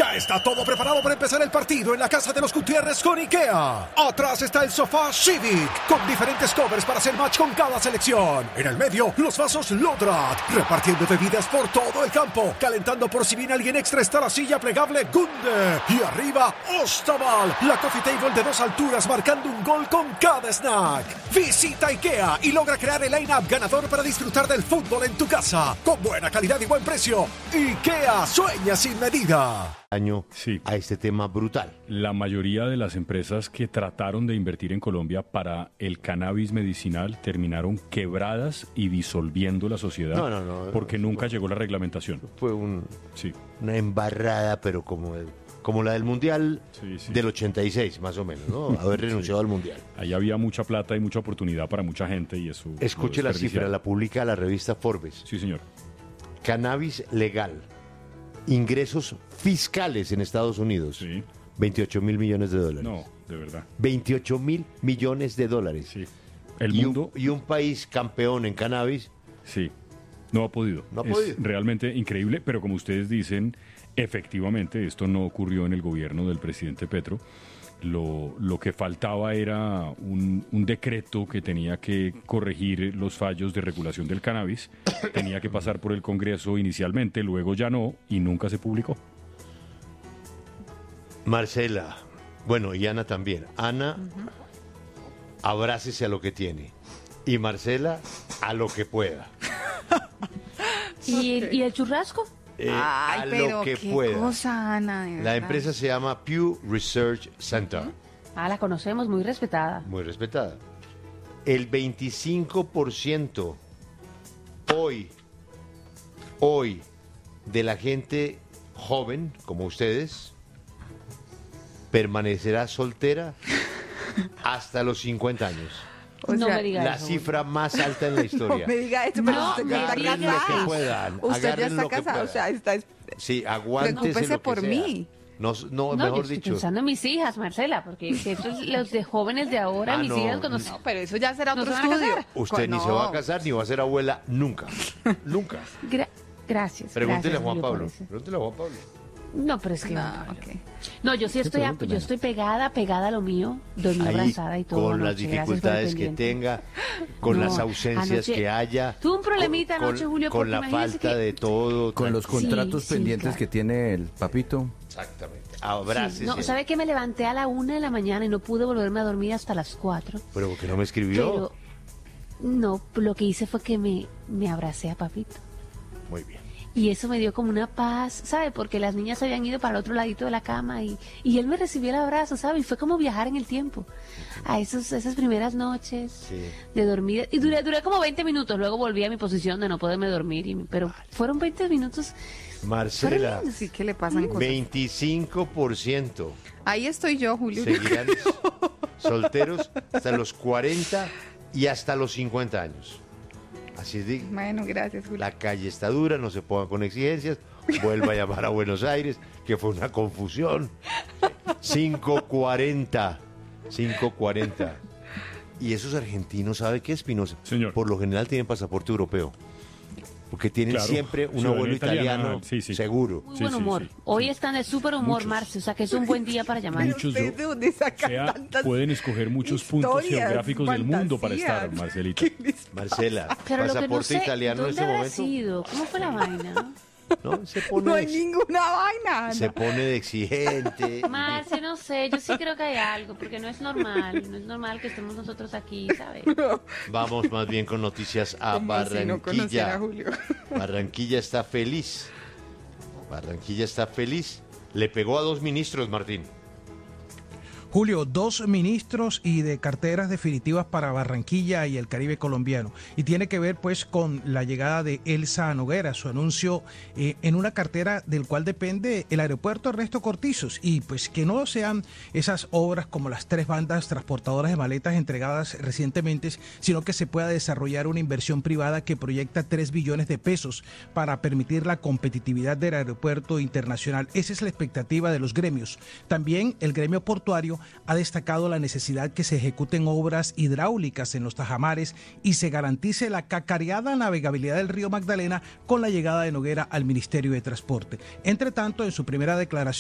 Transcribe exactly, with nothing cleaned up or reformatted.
Ya está todo preparado para empezar el partido en la casa de los Gutiérrez con IKEA. Atrás está el sofá Civic, con diferentes covers para hacer match con cada selección. En el medio, los vasos Lodrat, repartiendo bebidas por todo el campo. Calentando por si viene alguien extra está la silla plegable Gunde. Y arriba, Ostaval, la coffee table de dos alturas marcando un gol con cada snack. Visita IKEA y logra crear el line-up ganador para disfrutar del fútbol en tu casa. Con buena calidad y buen precio. IKEA, sueña sin medida. Año Sí. a este tema brutal. La mayoría de las empresas que trataron de invertir en Colombia para el cannabis medicinal terminaron quebradas y disolviendo la sociedad No, no, no. porque nunca llegó la reglamentación. Fue un, Sí. una embarrada, pero como, como la del Mundial Sí, sí. del ochenta y seis, más o menos, ¿no? Haber renunciado al Mundial. Ahí había mucha plata y mucha oportunidad para mucha gente y eso. Escuche lo la cifra, desperdiciaron. la publica la revista Forbes. Sí, señor. Cannabis legal. Ingresos fiscales en Estados Unidos. Sí. veintiocho mil millones de dólares. No, de verdad. veintiocho mil millones de dólares. Sí. El y, mundo, un, y un país campeón en cannabis. sí, no ha podido. No ha es podido. realmente increíble, pero como ustedes dicen, efectivamente esto no ocurrió en el gobierno del presidente Petro. Lo, lo que faltaba era un, un decreto que tenía que corregir los fallos de regulación del cannabis. Tenía que pasar por el Congreso inicialmente, luego ya no, y nunca se publicó. Marcela, bueno, y Ana también. Ana, abrácese a lo que tiene. Y Marcela, a lo que pueda. ¿Y, el- ¿Y el churrasco? Eh, Ay, a pero lo que qué pueda. cosa, Ana. de La verdad. empresa se llama Pew Research Center. Ah, la conocemos, muy respetada. Muy respetada. El veinticinco por ciento hoy, hoy, de la gente joven, como ustedes, permanecerá soltera hasta los cincuenta años. O no sea, me diga La eso. cifra más alta en la No historia. me diga esto, pero No usted me ya está diga Agarren lo que casada. puedan. Usted ya agarren está lo que casada, o puedan. sea, está... Sí, aguántese Preocúpese lo que por sea. mí. No, no, No, yo mejor estoy dicho. pensando en mis hijas, Marcela, porque estos, los de jóvenes de ahora, Ah, mis no. hijas cuando... No, pero eso ya será ¿No otro se van a estudio. casar? Usted ni No. se va a casar ni va a ser abuela nunca. Nunca. Gra- gracias. Pregúntele gracias, a Juan Julio, por Pablo. eso. Pregúntele a Juan Pablo. No, pero es que... No, Juan Pablo. ok. No, yo sí estoy, a- yo estoy pegada, pegada a lo mío, dormí Ahí, abrazada y todo. con las anoche, gracias por el dificultades que pendiente. tenga, con No, las ausencias anoche que haya. tuve un problemita con- anoche, Julio, Con porque la imagínese falta que- de todo. Con los Sí, contratos sí, pendientes claro. que tiene el papito. Exactamente. Sí, Abrácese. no, ¿sabe que me levanté a la una de la mañana y no pude volverme a dormir hasta las cuatro? Pero ¿por qué no me escribió? Pero no, lo que hice fue que me, me abracé a papito. Muy bien. Y eso me dio como una paz, ¿sabe? Porque las niñas habían ido para el otro ladito de la cama y, y él me recibió el abrazo, ¿sabe? Y fue como viajar en el tiempo. A esos, esas primeras noches Sí. de dormir. Y duré, duré como veinte minutos, luego volví a mi posición de no poderme dormir. Y, pero fueron veinte minutos. Marcela, Sí, que le pasan cosas. veinticinco por ciento Ahí estoy yo, Julio. seguirán solteros hasta los cuarenta y hasta los cincuenta años. Así es de, Bueno, gracias, Julio. la calle está dura, no se pongan con exigencias, vuelva a llamar a Buenos Aires, que fue una confusión. cinco cuarenta, cinco cuarenta. Y esos argentinos, ¿sabe qué, Espinosa? Señor. Por lo general tienen pasaporte europeo. Porque tienen Claro, siempre un ciudadanía abuelo italiana, italiano, sí, sí. seguro. Muy Sí, buen sí, humor. sí. Hoy están de súper humor, Muchos. Marce, o sea que es un buen día para llamar. Muchos ¿Ustedes yo- de dónde sacan sea, tantas pueden escoger muchos puntos historias, geográficos del mundo para estar, fantasías? Marcelita. ¿Qué les pasa? Marcela, Pero lo que no pasaporte sé, italiano en ¿dónde este habrá momento. sido? ¿Cómo fue la vaina? No, se pone, No hay de, ninguna vaina. se Ana. pone de exigente. Marce, no sé, yo sí creo que hay algo, porque no es normal, no es normal que estemos nosotros aquí, ¿sabes? Vamos más bien con noticias a Como si no conociera Barranquilla. a Julio. Barranquilla está feliz. Barranquilla está feliz. Le pegó a dos ministros, Martín. Julio, dos ministros y de carteras definitivas para Barranquilla y el Caribe colombiano. Y tiene que ver pues con la llegada de Elsa Noguera, su anuncio eh, en una cartera del cual depende el aeropuerto Ernesto Cortizos. Y pues que no sean esas obras como las tres bandas transportadoras de maletas entregadas recientemente, sino que se pueda desarrollar una inversión privada que proyecta tres billones de pesos para permitir la competitividad del aeropuerto internacional. Esa es la expectativa de los gremios. También el gremio portuario ha destacado la necesidad que se ejecuten obras hidráulicas en los tajamares y se garantice la cacareada navegabilidad del río Magdalena con la llegada de Noguera al Ministerio de Transporte. Entre tanto, en su primera declaración,